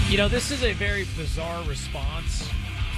You know, this is a very bizarre response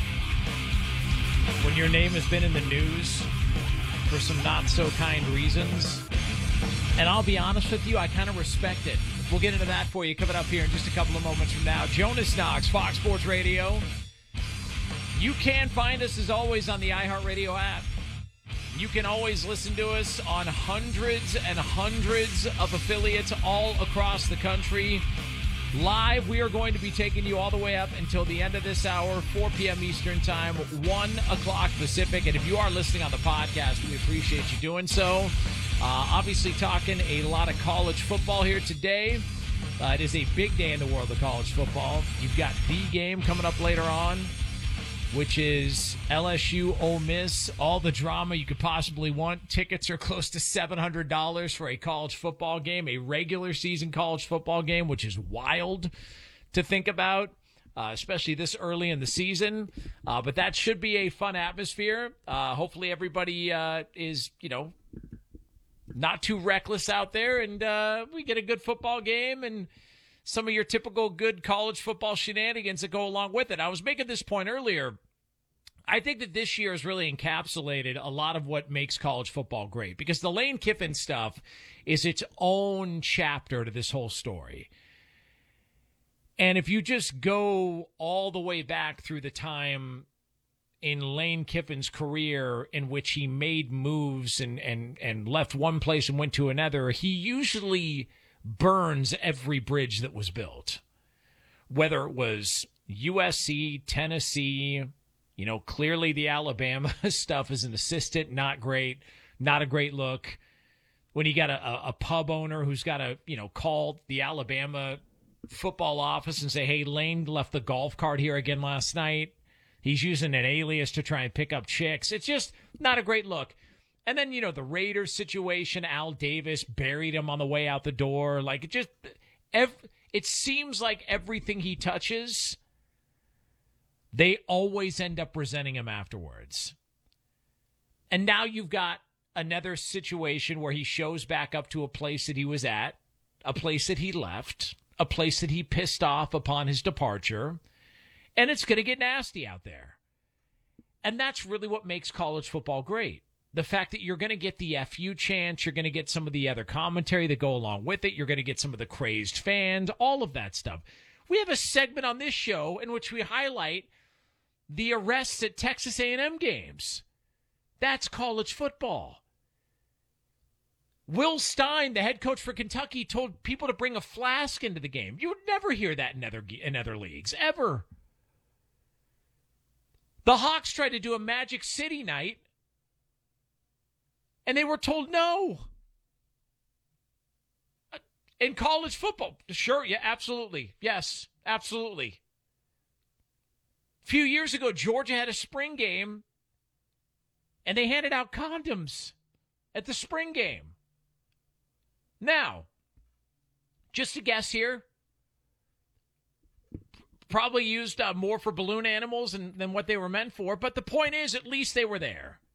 when your name has been in the news for some not-so-kind reasons. And I'll be honest with you, I kind of respect it. We'll get into that for you coming up here in just a couple of moments from now. Jonas Knox, Fox Sports Radio. You can find us, as always, on the iHeartRadio app. You can always listen to us on hundreds and hundreds of affiliates all across the country. Live, we are going to be taking you all the way up until the end of this hour, 4 p.m. Eastern Time, 1 o'clock Pacific. And if you are listening on the podcast, we appreciate you doing so. Obviously, talking a lot of college football here today. It is a big day in the world of college football. You've got the game coming up later on, which is LSU Ole Miss. All the drama you could possibly want. Tickets are close to $700 for a college football game, a regular season college football game, which is wild to think about, especially this early in the season. But that should be a fun atmosphere. Hopefully everybody is, not too reckless out there, and we get a good football game and some of your typical good college football shenanigans that go along with it. I was making this point earlier. I think that this year has really encapsulated a lot of what makes college football great, because the Lane Kiffin stuff is its own chapter to this whole story. And if you just go all the way back through the time in Lane Kiffin's career in which he made moves and left one place and went to another, he usually burns every bridge that was built. Whether it was USC, Tennessee, clearly the Alabama stuff as an assistant, not great, not a great look. When you got a pub owner who's got to, call the Alabama football office and say, hey, Lane left the golf cart here again last night. He's using an alias to try and pick up chicks. It's just not a great look. And then, the Raiders situation, Al Davis buried him on the way out the door. Like, it seems like everything he touches, they always end up resenting him afterwards. And now you've got another situation where he shows back up to a place that he was at, a place that he left, a place that he pissed off upon his departure. And it's going to get nasty out there. And that's really what makes college football great. The fact that you're going to get the FU chants, you're going to get some of the other commentary that go along with it, you're going to get some of the crazed fans, all of that stuff. We have a segment on this show in which we highlight the arrests at Texas A&M games. That's college football. Will Stein, the head coach for Kentucky, told people to bring a flask into the game. You would never hear that in other leagues, ever. The Hawks tried to do a Magic City night, and they were told no. In college football, sure, yeah, absolutely. Yes, absolutely. A few years ago, Georgia had a spring game, and they handed out condoms at the spring game. Now, just a guess here, probably used more for balloon animals than what they were meant for, but the point is, at least they were there.